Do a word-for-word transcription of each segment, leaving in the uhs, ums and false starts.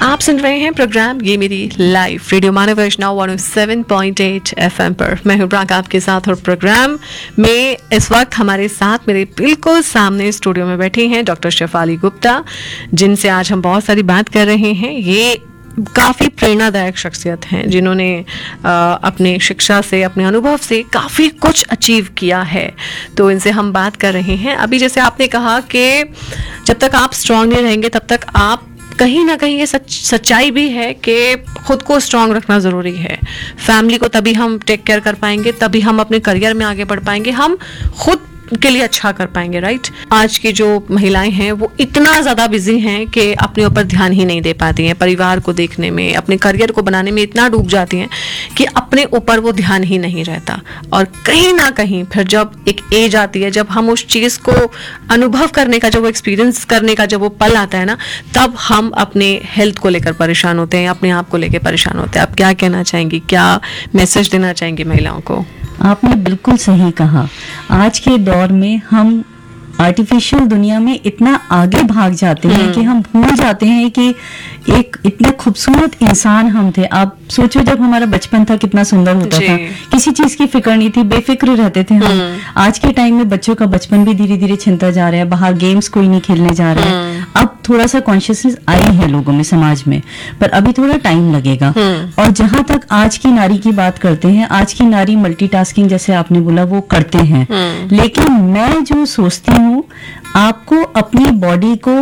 आप सुन रहे हैं प्रोग्राम ये मेरी लाइफ रेडियो मानव वैष्णव one O seven point eight FM पर। मैं हूं प्राक आपके साथ और प्रोग्राम में इस वक्त हमारे साथ मेरे बिल्कुल सामने स्टूडियो में बैठी हैं डॉक्टर शेफाली गुप्ता, जिनसे आज हम बहुत सारी बात कर रहे हैं। ये काफ़ी प्रेरणादायक शख्सियत हैं जिन्होंने आ, अपने शिक्षा से, अपने अनुभव से काफ़ी कुछ अचीव किया है। तो इनसे हम बात कर रहे हैं। अभी जैसे आपने कहा कि जब तक आप स्ट्रांग नहीं रहेंगे तब तक आप कहीं ना कहीं ये सच सच्चाई भी है कि खुद को स्ट्रांग रखना ज़रूरी है। फैमिली को तभी हम टेक केयर कर पाएंगे, तभी हम अपने करियर में आगे बढ़ पाएंगे, हम खुद के लिए अच्छा कर पाएंगे। राइट, आज की जो महिलाएं हैं वो इतना ज़्यादा बिजी हैं कि अपने ऊपर ध्यान ही नहीं दे पाती हैं। परिवार को देखने में, अपने करियर को बनाने में इतना डूब जाती हैं कि अपने ऊपर वो ध्यान ही नहीं रहता। और कहीं ना कहीं फिर जब एक एज आती है, जब हम उस चीज़ को अनुभव करने का, जब वो एक्सपीरियंस करने का जब वो पल आता है ना, तब हम अपने हेल्थ को लेकर परेशान होते हैं, अपने आप को लेकर परेशान होते हैं। आप क्या कहना चाहेंगी, क्या मैसेज देना चाहेंगी महिलाओं को? आपने बिल्कुल सही कहा। आज के दौर में हम आर्टिफिशियल दुनिया में इतना आगे भाग जाते हैं कि हम भूल जाते हैं कि एक इतने खूबसूरत इंसान हम थे। आप सोचो, जब हमारा बचपन था कितना सुंदर होता था, किसी चीज की फिक्र नहीं थी, बेफिक्र रहते थे हम। आज के टाइम में बच्चों का बचपन भी धीरे धीरे छिनता जा रहा है, बाहर गेम्स कोई नहीं खेलने जा रहा है। अब थोड़ा सा कॉन्शियसनेस आई है लोगों में, समाज में, पर अभी थोड़ा टाइम लगेगा। और जहां तक आज की नारी की बात करते हैं, आज की नारी मल्टीटास्किंग जैसे आपने बोला वो करते हैं, लेकिन मैं जो सोचती हूँ आपको अपनी बॉडी को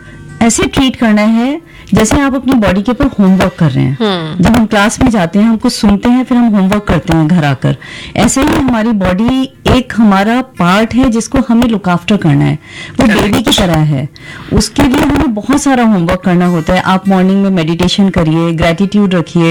ऐसे ट्रीट करना है जैसे आप अपनी बॉडी के ऊपर होमवर्क कर रहे हैं। जब हम क्लास में जाते हैं, हम कुछ सुनते हैं, फिर हम होमवर्क करते हैं घर आकर। ऐसे ही हमारी बॉडी एक हमारा पार्ट है जिसको हमें लुक आफ्टर करना है। वो बेबी की तरह है, उसके लिए हमें बहुत सारा होमवर्क करना होता है। आप मॉर्निंग में मेडिटेशन करिए, ग्रेटिट्यूड रखिए,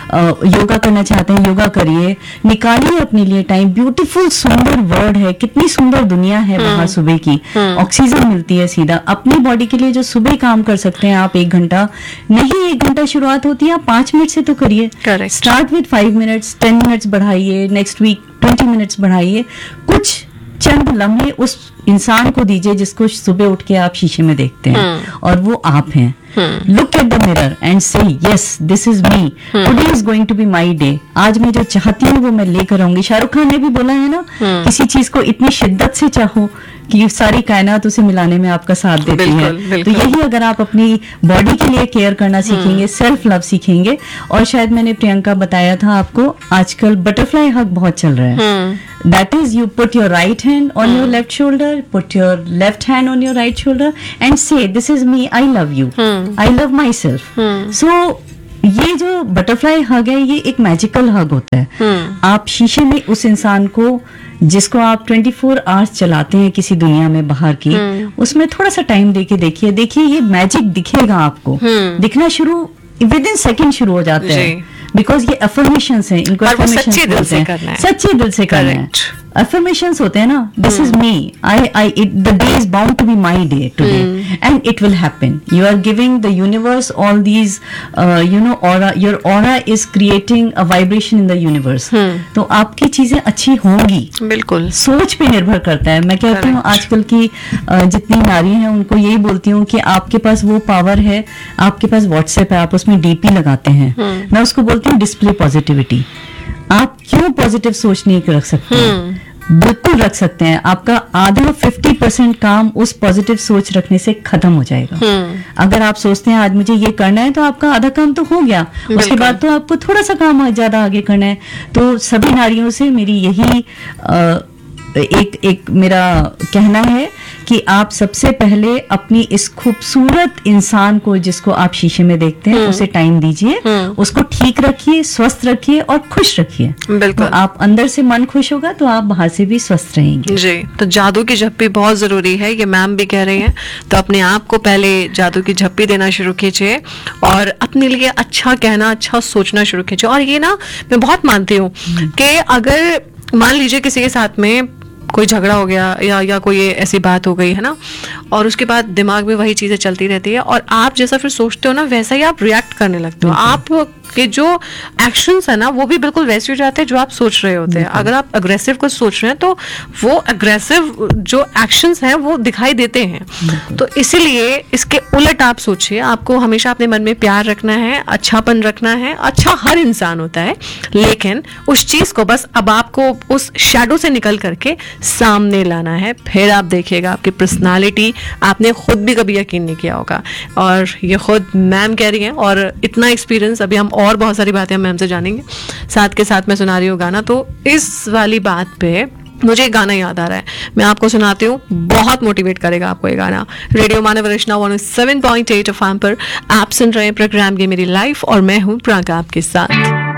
योगा करना चाहते हैं योगा करिए, निकालिए अपने लिए टाइम। ब्यूटीफुल सुंदर वर्ल्ड है, कितनी सुंदर दुनिया है बाहर, सुबह की ऑक्सीजन मिलती है सीधा। अपनी बॉडी के लिए जो सुबह काम कर सकते हैं आप, एक घंटा नहीं, एक घंटा शुरुआत होती है, आप पांच मिनट से तो करिए। Start with five minutes, ten minutes बढ़ाइए, नेक्स्ट वीक ट्वेंटी मिनट्स बढ़ाइए। कुछ चंद लम्हे उस इंसान को दीजिए जिसको सुबह उठ के आप शीशे में देखते हैं और वो आप हैं। Look at the mirror and से yes this is me, today is going to be my day. आज मैं जो चाहती हूँ वो मैं लेकर आऊंगी। शाहरुख खान ने भी बोला है ना, किसी चीज को इतनी शिद्दत से चाहो कि सारी कायनात उसे मिलाने में आपका साथ देती बिल्कुल, है बिल्कुल। तो यही अगर आप अपनी बॉडी के लिए केयर करना सीखेंगे, सेल्फ लव सीखेंगे। और शायद मैंने प्रियंका बताया था आपको, आजकल बटरफ्लाई हग बहुत चल रहा है। That is, you put your right hand on hmm. your left shoulder, put your left hand on your right shoulder and say, this is me, I love you, hmm. I love myself. Hmm. So, ये जो butterfly हग है, ये एक magical हग होता है। hmm. आप शीशे में उस इंसान को, जिसको आप ट्वेंटी फोर आवर्स चलाते हैं किसी दुनिया में बाहर की, hmm. उसमें थोड़ा सा टाइम देके देखिए, देखिए ये मैजिक दिखेगा आपको। hmm. दिखना शुरू विद इन सेकेंड शुरू हो जाते हैं, बिकॉज ये अफर्मेशंस हैं, इनको अफर्मेशंस सच्चे दिल से करना है, सच्चे दिल से करना है। अफर्मेशंस होते हैं ना, this is me, I I it the day is bound to be my day today and it will happen. You are giving the universe all these, you know, aura, your aura is creating a vibration in the universe. तो आपकी चीजें अच्छी होंगी, बिल्कुल सोच पे निर्भर करता है। मैं कहती हूँ आजकल की uh, जितनी नारी हैं उनको यही बोलती हूँ कि आपके पास वो पावर है, आपके पास व्हाट्सएप है, आप उसमें डीपी लगाते हैं। hmm. मैं उसको बोलती हूँ डिस्प्ले पॉजिटिविटी। आप क्यों पॉजिटिव सोच नहीं रख सकते हैं? बिल्कुल रख सकते हैं। आपका आधा फिफ्टी परसेंट काम उस पॉजिटिव सोच रखने से खत्म हो जाएगा। अगर आप सोचते हैं आज मुझे ये करना है, तो आपका आधा काम तो हो गया, उसके बाद तो आपको थोड़ा सा काम ज्यादा आगे करना है। तो सभी नारियों से मेरी यही आ, एक एक मेरा कहना है कि आप सबसे पहले अपनी इस खूबसूरत इंसान को, जिसको आप शीशे में देखते हैं, उसे टाइम दीजिए, उसको ठीक रखिए, स्वस्थ रखिए और खुश रखिए। बिल्कुल, तो आप अंदर से मन खुश होगा तो आप बाहर से भी स्वस्थ रहेंगे। जी, तो जादू की झप्पी बहुत जरूरी है, ये मैम भी कह रही हैं। तो अपने आप को पहले जादू की झप्पी देना शुरू कीजिए और अपने लिए अच्छा कहना, अच्छा सोचना शुरू कीजिए। और ये ना मैं बहुत मानती हूँ कि अगर मान लीजिए किसी के साथ में कोई झगड़ा हो गया या या कोई ऐसी बात हो गई है ना, और उसके बाद दिमाग में वही चीजें चलती रहती है और आप जैसा फिर सोचते हो ना, वैसा ही आप रिएक्ट करने लगते हो। आप आपके जो एक्शंस है ना वो भी बिल्कुल वैसे हो जाते हैं जो आप सोच रहे होते हैं। अगर आप अग्रेसिव कुछ सोच रहे हैं तो वो अग्रेसिव जो एक्शंस हैं वो दिखाई देते हैं। तो इसीलिए इसके उलट आप सोचिए, आपको हमेशा अपने मन में प्यार रखना है, अच्छापन रखना है। अच्छा हर इंसान होता है, लेकिन उस चीज को बस अब आपको उस शैडो से निकल करके सामने लाना है। फिर आप देखिएगा आपकी पर्सनालिटी आपने खुद भी कभी यकीन नहीं किया होगा। और ये खुद मैम कह रही हैं, और इतना एक्सपीरियंस, अभी हम और बहुत सारी बातें हम मैम से जानेंगे। साथ के साथ मैं सुना रही हूँ गाना, तो इस वाली बात पे मुझे एक गाना याद आ रहा है, मैं आपको सुनाती हूँ, बहुत मोटिवेट करेगा आपको ये गाना। रेडियो मानव रचना one seven point eight F M पर आप सुन रहे हैं प्रोग्राम ये मेरी लाइफ, और मैं हूँ प्रांका आपके साथ।